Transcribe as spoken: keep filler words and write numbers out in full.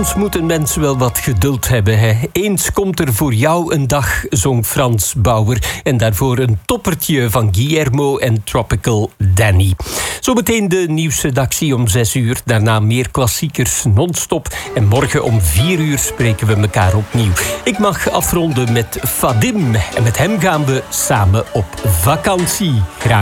Soms moeten mensen wel wat geduld hebben. Hè? Eens komt er voor jou een dag, zong Frans Bauer. En daarvoor een toppertje van Guillermo en Tropical Danny. Zometeen de nieuwsredactie om zes uur. Daarna meer klassiekers non-stop. En morgen om vier uur spreken we elkaar opnieuw. Ik mag afronden met Fadim. En met hem gaan we samen op vakantie. Graag.